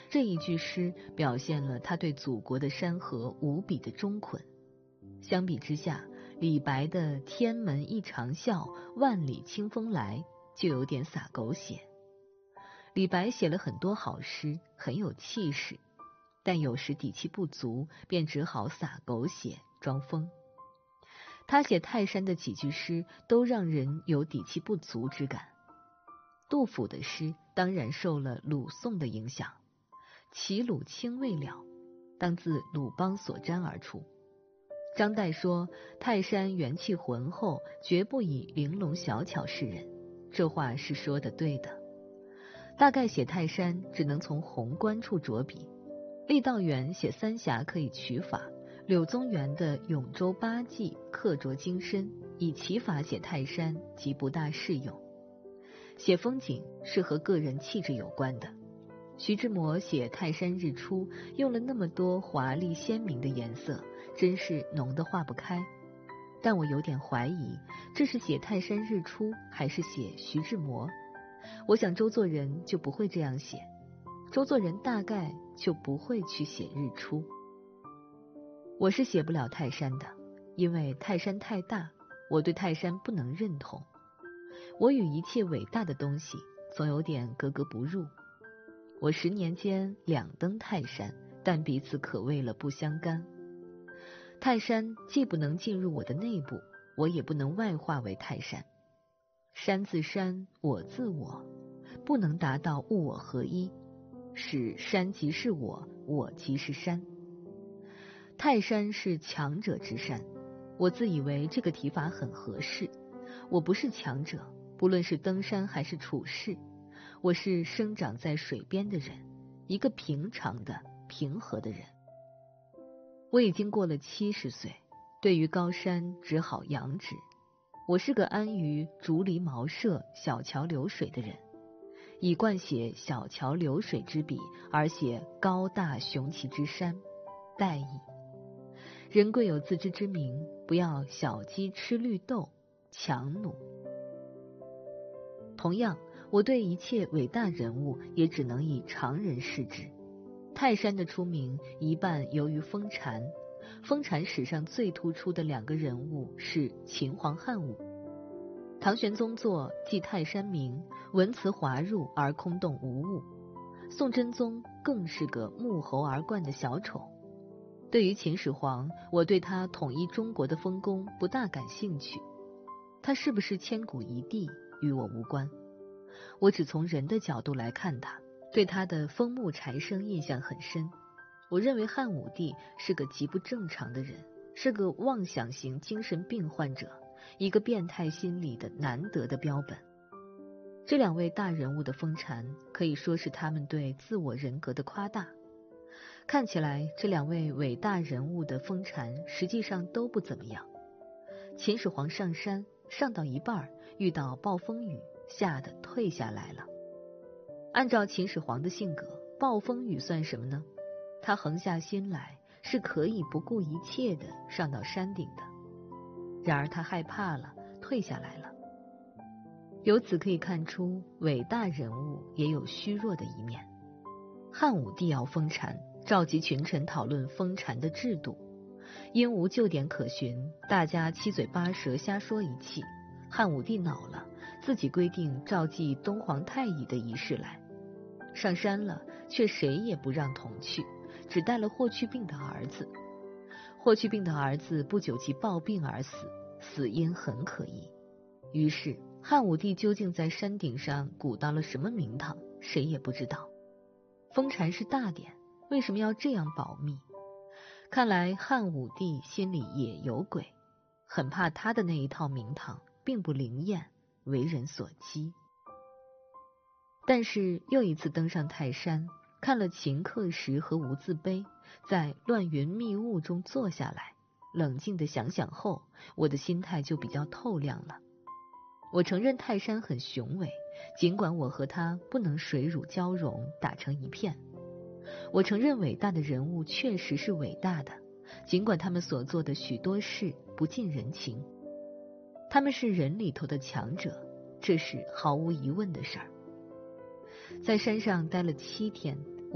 这一句诗表现了他对祖国的山河无比的忠捆。相比之下，李白的天门一长啸，万里清风来就有点洒狗血。李白写了很多好诗，很有气势，但有时底气不足，便只好洒狗血装疯。他写泰山的几句诗都让人有底气不足之感。杜甫的诗当然受了鲁宋的影响，齐鲁青未了，当自鲁邦所沾而出。张岱说泰山元气浑厚，绝不以玲珑小巧示人，这话是说的对的。大概写泰山只能从宏观处着笔，郦道元写三峡可以取法，柳宗元的永州八记刻着精深，以其法写泰山即不大适用。写风景是和个人气质有关的。徐志摩写泰山日出用了那么多华丽鲜明的颜色，真是浓得化不开。但我有点怀疑，这是写泰山日出还是写徐志摩？我想周作人就不会这样写，周作人大概就不会去写日出。我是写不了泰山的，因为泰山太大，我对泰山不能认同。我与一切伟大的东西总有点格格不入。我10年间2登泰山，但彼此可谓了不相干。泰山既不能进入我的内部，我也不能外化为泰山。山自山，我自我，不能达到物我合一，使山即是我，我即是山。泰山是强者之山，我自以为这个提法很合适。我不是强者，不论是登山还是处世，我是生长在水边的人，一个平常的平和的人。我已经过了70岁，对于高山只好仰止。我是个安于竹篱茅舍、小桥流水的人，以惯写小桥流水之笔，而写高大雄奇之山，殆矣。人贵有自知之明，不要小鸡吃绿豆，强弩。同样，我对一切伟大人物也只能以常人视之。泰山的出名一半由于风禅，风禅史上最突出的2个人物是秦皇汉武。唐玄宗作记泰山名，文辞华入而空洞无物。宋真宗更是个沐猴而冠的小丑。对于秦始皇，我对他统一中国的丰功不大感兴趣。他是不是千古一帝与我无关，我只从人的角度来看他，对他的风木柴生印象很深。我认为汉武帝是个极不正常的人，是个妄想型精神病患者，一个变态心理的难得的标本。这2位大人物的风禅可以说是他们对自我人格的夸大。看起来这2位伟大人物的风禅实际上都不怎么样。秦始皇上山上到一半，遇到暴风雨，吓得退下来了。按照秦始皇的性格，暴风雨算什么呢？他横下心来，是可以不顾一切的上到山顶的。然而他害怕了，退下来了。由此可以看出，伟大人物也有虚弱的一面。汉武帝要封禅，召集群臣讨论封禅的制度，因无旧典可循，大家七嘴八舌瞎说一气。汉武帝恼了，自己规定召集东皇太乙的仪式来。上山了，却谁也不让同去，只带了霍去病的儿子。霍去病的儿子不久即暴病而死，死因很可疑。于是汉武帝究竟在山顶上鼓捣了什么名堂，谁也不知道。封禅是大典，为什么要这样保密？看来汉武帝心里也有鬼，很怕他的那一套名堂并不灵验，为人所讥。但是又一次登上泰山，看了秦刻石和无字碑，在乱云密雾中坐下来，冷静地想想后，我的心态就比较透亮了。我承认泰山很雄伟，尽管我和他不能水乳交融，打成一片。我承认伟大的人物确实是伟大的，尽管他们所做的许多事不近人情。他们是人里头的强者，这是毫无疑问的事儿。在山上待了7天，